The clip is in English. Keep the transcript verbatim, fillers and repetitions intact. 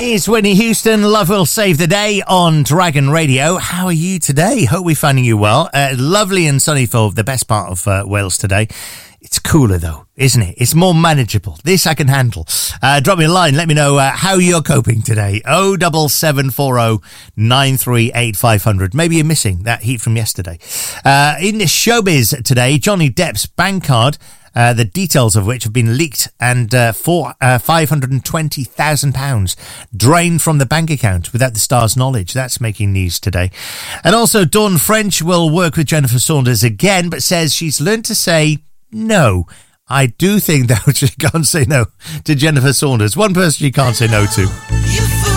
It's Whitney Houston. Love will save the day on Dragon Radio. How are you today? Hope we're finding you well. Uh, lovely and sunny for the best part of uh, Wales today. It's cooler though, isn't it? It's more manageable. This I can handle. Uh, drop me a line. Let me know uh, how you're coping today. oh seven seven four oh nine three eight five hundred. Maybe you're missing that heat from yesterday. Uh, in the showbiz today, Johnny Depp's bank card, uh, the details of which have been leaked, and uh, for uh, five hundred twenty thousand pounds drained from the bank account without the star's knowledge. That's making news today. And also, Dawn French will work with Jennifer Saunders again, but says she's learned to say no. I do think, though, she can't say no to Jennifer Saunders. One person she can't say no to.